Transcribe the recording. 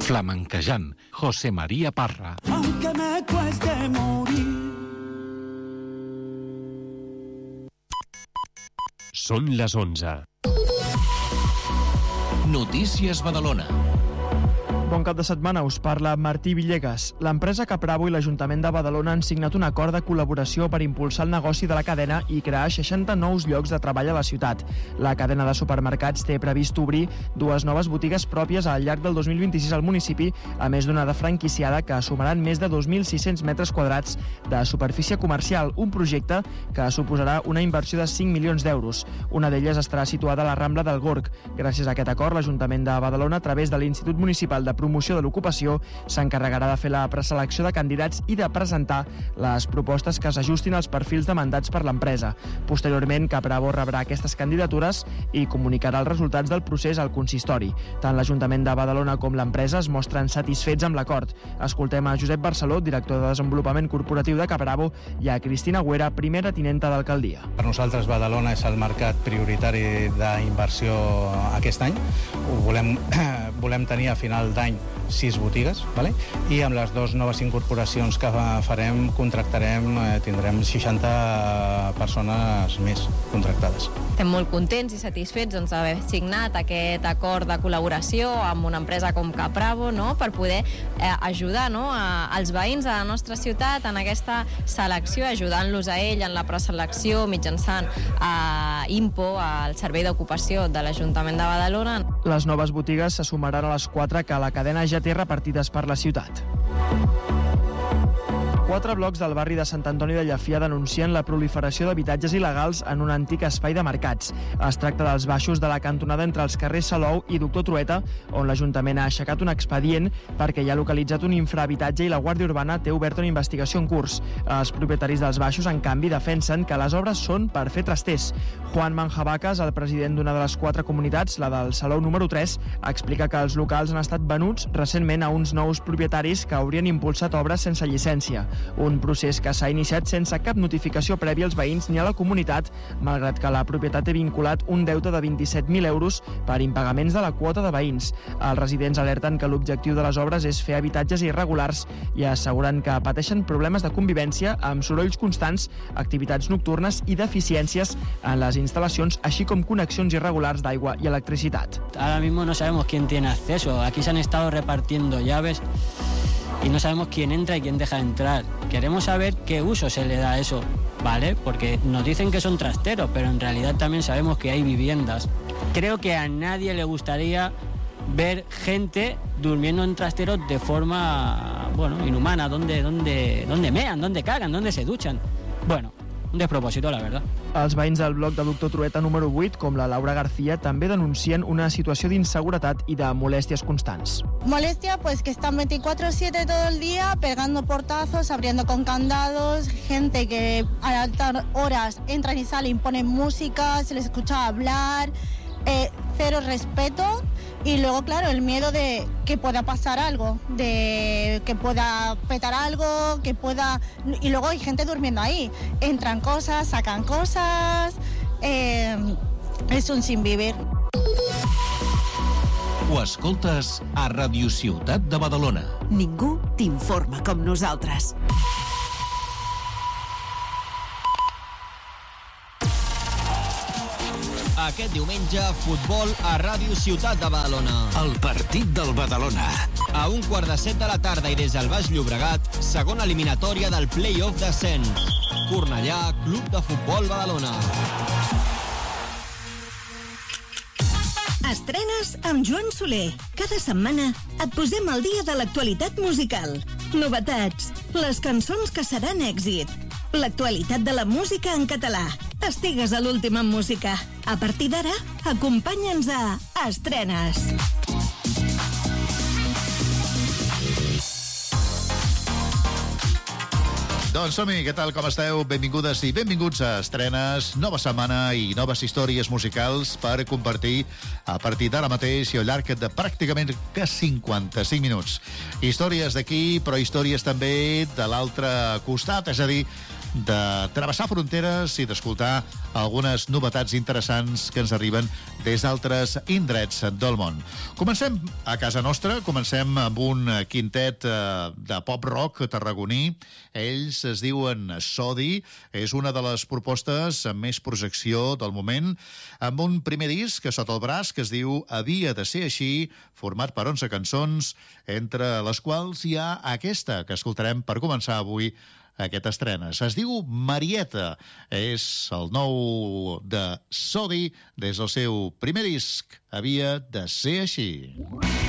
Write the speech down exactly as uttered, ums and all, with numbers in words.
Flamenquejant, José María Parra. Aunque me cueste morir. Són les onze. Notícies Badalona. Bon cap de setmana, us parla Martí Villegas. L'empresa Capravo i l'Ajuntament de Badalona han signat un acord de col·laboració per impulsar el negoci de la cadena i crear seixanta nous llocs de treball a la ciutat. La cadena de supermercats té previst obrir dues noves botigues pròpies al llarg del dos mil vint-i-sis al municipi, a més d'una de franquiciada que sumaran més de dos mil sis-cents metres quadrats de superfície comercial, un projecte que suposarà una inversió de cinc milions d'euros. Una d'elles estarà situada a la Rambla del Gorg. Gràcies a aquest acord, l'Ajuntament de Badalona, a través de l'Institut Municipal de Promoció de l'Ocupació, s'encarregarà de fer la preselecció de candidats i de presentar les propostes que s'ajustin als perfils demandats per l'empresa. Posteriorment, Capravo rebrà aquestes candidatures i comunicarà els resultats del procés al consistori. Tant l'Ajuntament de Badalona com l'empresa es mostren satisfets amb l'acord. Escoltem a Josep Barceló, director de Desenvolupament Corporatiu de Capravo, i a Cristina Güera, primera tinenta d'alcaldia. Per nosaltres, Badalona és el mercat prioritari d'inversió aquest any. Ho volem, volem tenir a final d'any sis botigues, vale? I amb les dues noves incorporacions que farem, contractarem, eh, tindrem seixanta persones més contractades. Estem molt contents i satisfets doncs, d'haver signat aquest acord de col·laboració amb una empresa com Capravo, no? Per poder eh, ajudar, no? a, als veïns de la nostra ciutat en aquesta selecció, ajudant-los a ell en la preselecció mitjançant a IMPO, al Servei d'Ocupació de l'Ajuntament de Badalona. Les noves botigues se sumaran a les quatre que la cadena ja té repartides per la ciutat. Quatre blocs del barri de Sant Antoni de Llafià denuncien la proliferació d'habitatges il·legals en un antic espai de mercats. Es tracta dels baixos de la cantonada entre els carrers Salou i Doctor Trueta, on l'Ajuntament ha aixecat un expedient perquè hi ha localitzat un infrahabitatge i la Guàrdia Urbana té obert una investigació en curs. Els propietaris dels baixos, en canvi, defensen que les obres són per fer trasters. Juan Manjabacas, el president d'una de les quatre comunitats, la del Salou número tres, explica que els locals han estat venuts recentment a uns nous propietaris que haurien impulsat obres sense llicència. Un procés que s'ha iniciat sense cap notificació prèvia als veïns ni a la comunitat, malgrat que la propietat té vinculat un deute de vint-i-set mil euros per impagaments de la quota de veïns. Els residents alerten que l'objectiu de les obres és fer habitatges irregulars i asseguren que pateixen problemes de convivència amb sorolls constants, activitats nocturnes i deficiències en les instal·lacions, així com connexions irregulars d'aigua i electricitat. Ahora mismo no sabemos quién tiene acceso. Aquí se han estado repartiendo llaves y no sabemos quién entra y quién deja de entrar. Queremos saber qué uso se le da a eso, ¿vale? Porque nos dicen que son trasteros, pero en realidad también sabemos que hay viviendas. Creo que a nadie le gustaría ver gente durmiendo en trasteros de forma, bueno, inhumana, donde, donde, donde mean, donde cagan, donde se duchan. Bueno, un despropòsit, la verdad. Els veïns del bloc de Doctor Trueta número vuit, com la Laura García, també denuncien una situació d'inseguretat i de molèsties constants. Molestia, pues que están veinticuatro siete todo el día, pegando portazos, abriendo con candados, gente que a altas horas entran y salen, ponen música, se les escucha hablar, eh, cero respeto. Y luego, claro, el miedo de que pueda pasar algo, de que pueda petar algo, que pueda... Y luego hay gente durmiendo ahí. Entran cosas, sacan cosas... Eh, és un sinvivir. Ho escoltes a Ràdio Ciutat de Badalona. Ningú t'informa com nosaltres. Aquest diumenge, futbol a Ràdio Ciutat de Badalona. El partit del Badalona. A un quart de set de la tarda i des del Baix Llobregat, segona eliminatòria del play-off d'ascens. Cornellà, Club de Futbol Badalona. Estrenes amb Joan Soler. Cada setmana et posem al dia de l'actualitat musical. Novetats, les cançons que seran èxit, l'actualitat de la música en català. Estigues a l'últim en música. A partir d'ara, acompanya'ns a Estrenes. Doncs som-hi, què tal, com esteu? Benvingudes i benvinguts a Estrenes, nova setmana i noves històries musicals per compartir a partir d'ara mateix i al llarg de pràcticament que cinquanta-cinc minuts. Històries d'aquí, però històries també de l'altre costat, és a dir, de travessar fronteres i d'escoltar algunes novetats interessants que ens arriben des d'altres indrets del món. Comencem a casa nostra, comencem amb un quintet de pop-rock tarragoní. Ells es diuen Sodi, és una de les propostes amb més projecció del moment, amb un primer disc sota el braç que es diu Havia de ser així, format per onze cançons, entre les quals hi ha aquesta que escoltarem per començar avui aquesta estrena. Es diu Marieta. És el nou de Sodi des del seu primer disc. Havia de ser així.